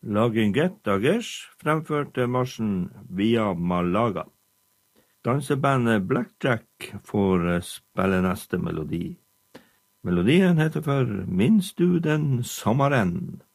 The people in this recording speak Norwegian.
Laginget Dagesh fremførte marsjen Via Malaga. Dansebandet Blackjack får spille neste melodi. Melodien heter for Minns du den sommeren?